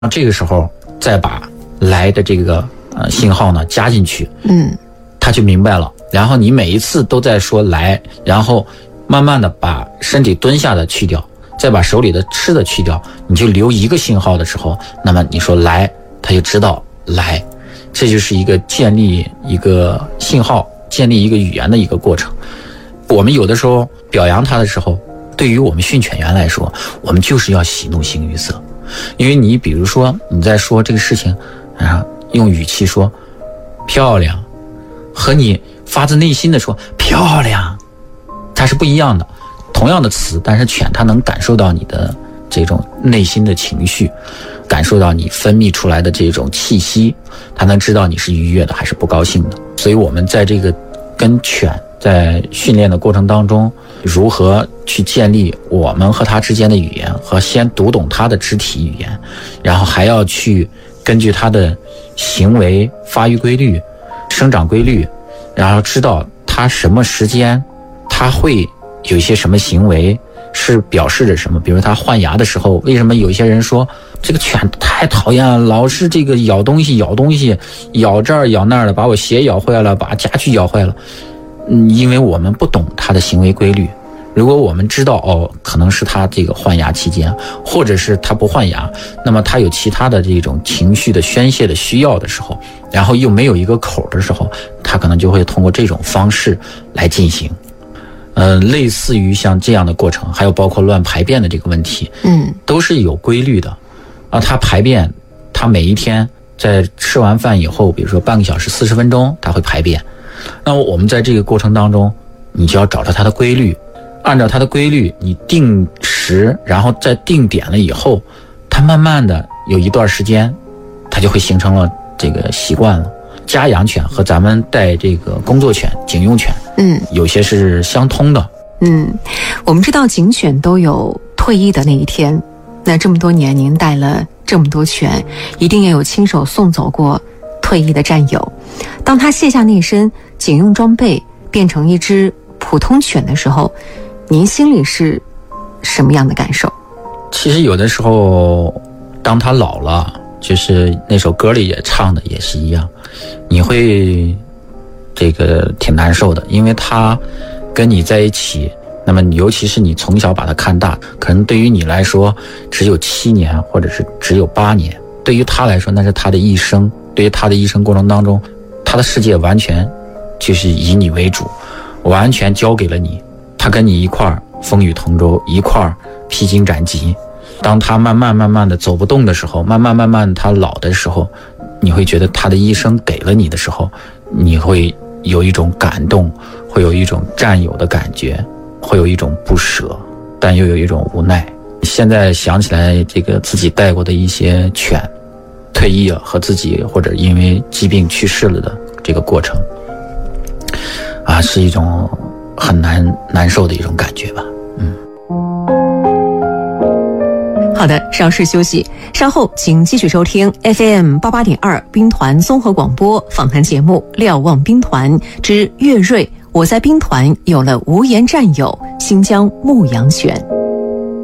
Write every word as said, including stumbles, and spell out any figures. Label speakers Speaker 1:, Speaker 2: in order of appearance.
Speaker 1: 这个时候再把来的这个呃信号呢加进去，
Speaker 2: 嗯，
Speaker 1: 他就明白了。然后你每一次都在说来，然后慢慢的把身体蹲下的去掉，再把手里的吃的去掉，你就留一个信号的时候，那么你说来，他就知道来。这就是一个建立一个信号、建立一个语言的一个过程。我们有的时候表扬他的时候，对于我们训犬员来说，我们就是要喜怒形于色。因为你比如说你在说这个事情，然后用语气说漂亮，和你发自内心的说漂亮，它是不一样的。同样的词，但是犬它能感受到你的这种内心的情绪，感受到你分泌出来的这种气息，它能知道你是愉悦的还是不高兴的。所以我们在这个跟犬在训练的过程当中，如何去建立我们和它之间的语言，和先读懂它的肢体语言，然后还要去根据它的行为发育规律、生长规律，然后知道它什么时间它会有一些什么行为是表示着什么。比如它换牙的时候，为什么有一些人说这个犬太讨厌了，老是这个咬东西咬东西，咬这儿咬那儿的，把我鞋咬坏了，把家具咬坏了。嗯，因为我们不懂它的行为规律。如果我们知道哦，可能是他这个换牙期间，或者是他不换牙，那么他有其他的这种情绪的宣泄的需要的时候，然后又没有一个口的时候，他可能就会通过这种方式来进行。呃，类似于像这样的过程，还有包括乱排便的这个问题，
Speaker 2: 嗯，
Speaker 1: 都是有规律的。啊，他排便，他每一天在吃完饭以后，比如说半个小时、四十分钟，他会排便。那么我们在这个过程当中，你就要找到它的规律，按照它的规律，你定时，然后再定点了以后，它慢慢的有一段时间，它就会形成了这个习惯了。家养犬和咱们带这个工作犬、警用犬，
Speaker 2: 嗯，
Speaker 1: 有些是相通的。
Speaker 2: 嗯，我们知道警犬都有退役的那一天，那这么多年您带了这么多犬，一定也有亲手送走过退役的战友。当他卸下那身警用装备，变成一只普通犬的时候，您心里是什么样的感受？
Speaker 1: 其实有的时候当他老了，就是那首歌里也唱的也是一样，你会这个挺难受的。因为他跟你在一起，那么尤其是你从小把他看大，可能对于你来说只有七年或者是只有八年，对于他来说那是他的一生。对于他的一生过程当中，他的世界完全就是以你为主，完全交给了你。他跟你一块儿风雨同舟，一块儿披荆斩棘。当他慢慢慢慢的走不动的时候，慢慢慢慢他老的时候，你会觉得他的一生给了你的时候，你会有一种感动，会有一种占有的感觉，会有一种不舍，但又有一种无奈。现在想起来这个自己带过的一些犬退役了，和自己或者因为疾病去世了的这个过程啊，是一种很难难受的一种感觉吧。嗯。
Speaker 2: 好的，稍事休息，稍后请继续收听 F M 八八点二兵团综合广播访谈节目《瞭望兵团之岳瑞》，我在兵团有了无言战友，新疆牧羊犬。